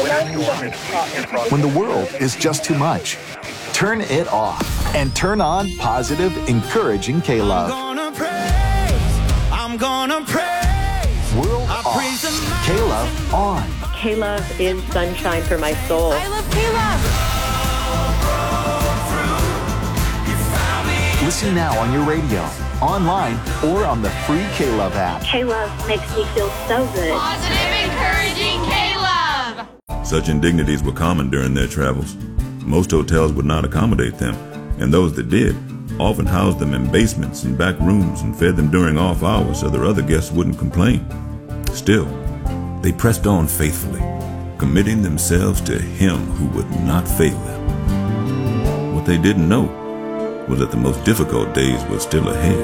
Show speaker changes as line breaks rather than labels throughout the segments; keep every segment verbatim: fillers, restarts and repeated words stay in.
When the world is just too much, turn it off and turn on positive, encouraging K-Love.
I'm gonna praise, I'm gonna praise.
World
I
off,
praise the
K-Love on.
K-Love is sunshine for my soul.
I love K-Love.
Listen now on your radio, online, or on the free K-Love app.
K-Love makes me feel so good.
Positive, encouraging K-Love.
Such indignities were common during their travels. Most hotels would not accommodate them, and those that did often housed them in basements and back rooms and fed them during off hours so their other guests wouldn't complain. Still, they pressed on faithfully, committing themselves to Him who would not fail them. What they didn't know was that the most difficult days were still ahead.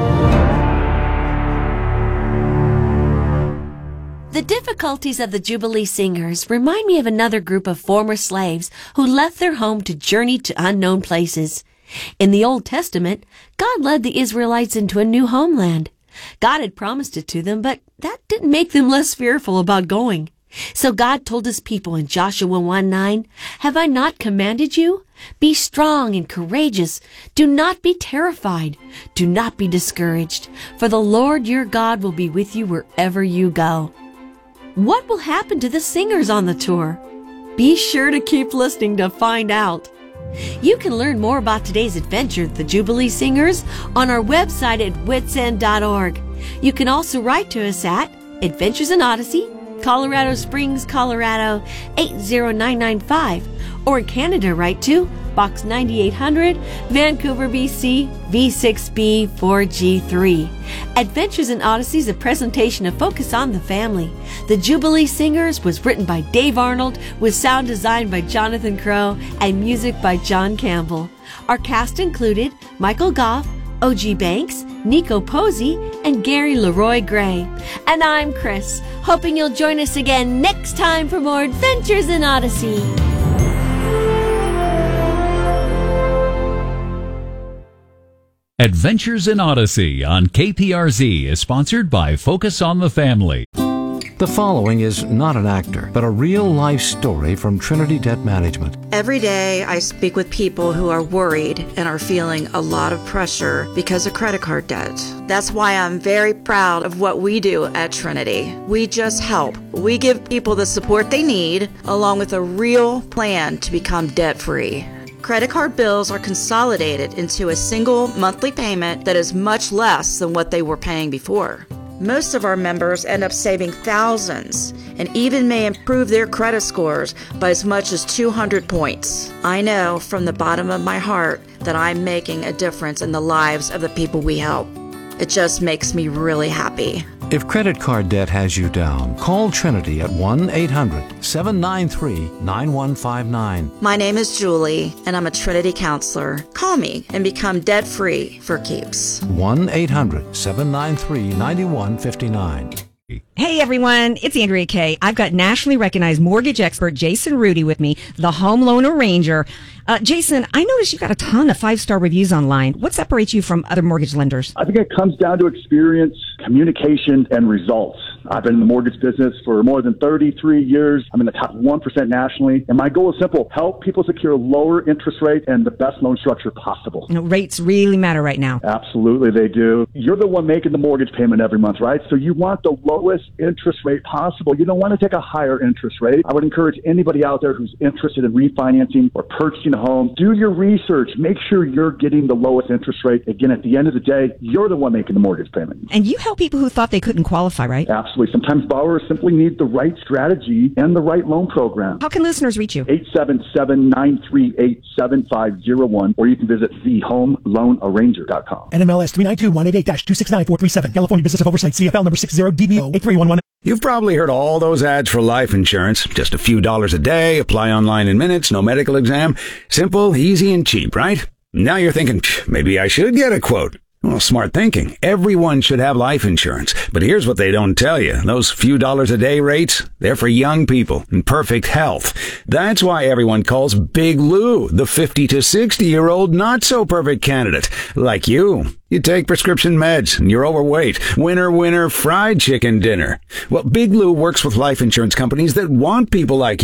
The difficulties of the Jubilee Singers remind me of another group of former slaves who left their home to journey to unknown places. In the Old Testament, God led the Israelites into a new homeland. God had promised it to them, but that didn't make them less fearful about going. So God told His people in Joshua one nine, "Have I not commanded you? Be strong and courageous. Do not be terrified. Do not be discouraged, for the Lord your God will be with you wherever you go." What will happen to the singers on the tour? Be sure to keep listening to find out. You can learn more about today's adventure, the Jubilee Singers, on our website at wits end dot org. You can also write to us at Adventures in Odyssey, Colorado Springs, Colorado eight zero nine nine five, or in Canada, write to Box ninety-eight hundred, Vancouver, B C, V six B four G three. Adventures in Odyssey is a presentation of Focus on the Family. The Jubilee Singers was written by Dave Arnold, with sound design by Jonathan Crow and music by John Campbell. Our cast included Michael Goff, O G Banks, Nico Posey, and Gary Leroy Gray. And I'm Chris, hoping you'll join us again next time for more Adventures in Odyssey.
Adventures in Odyssey on K P R Z is sponsored by Focus on the Family.
The following is not an actor, but a real-life story from Trinity Debt Management.
Every day I speak with people who are worried and are feeling a lot of pressure because of credit card debt. That's why I'm very proud of what we do at Trinity. We just help. We give people the support they need, along with a real plan to become debt-free. Credit card bills are consolidated into a single monthly payment that is much less than what they were paying before. Most of our members end up saving thousands and even may improve their credit scores by as much as two hundred points. I know from the bottom of my heart that I'm making a difference in the lives of the people we help. It just makes me really happy.
If credit card debt has you down, call Trinity at one eight hundred seven nine three nine one five nine.
My name is Julie, and I'm a Trinity counselor. Call me and become debt-free for keeps.
one eight hundred seven nine three nine one five nine.
Hey everyone, it's Andrea Kay. I've got nationally recognized mortgage expert Jason Rudy with me, the home loan arranger. Uh, Jason, I noticed you got a ton of five-star reviews online. What separates you from other mortgage lenders?
I think it comes down to experience, communication, and results. I've been in the mortgage business for more than thirty-three years. I'm in the top one percent nationally. And my goal is simple: help people secure lower interest rate and the best loan structure possible.
You know, rates really matter right now.
Absolutely, they do. You're the one making the mortgage payment every month, right? So you want the lowest interest rate possible. You don't want to take a higher interest rate. I would encourage anybody out there who's interested in refinancing or purchasing a home, do your research. Make sure you're getting the lowest interest rate. Again, at the end of the day, you're the one making the mortgage payment.
And you help people who thought they couldn't qualify, right?
Absolutely. Sometimes borrowers simply need the right strategy and the right loan program.
How can listeners reach you?
eight seven seven, nine three eight, seven five zero one, or you can visit the home loan arranger dot com.
N M L S three nine two one eight eight dash two six nine four three seven. California Business of Oversight, C F L number six zero D B O eight three one one.
You've probably heard all those ads for life insurance. Just a few dollars a day, apply online in minutes, no medical exam. Simple, easy, and cheap, right? Now you're thinking, maybe I should get a quote. Well, smart thinking. Everyone should have life insurance. But here's what they don't tell you. Those few dollars a day rates, they're for young people in perfect health. That's why everyone calls Big Lou the fifty to sixty-year-old not-so-perfect candidate. Like you. You take prescription meds and you're overweight. Winner, winner, fried chicken dinner. Well, Big Lou works with life insurance companies that want people like you.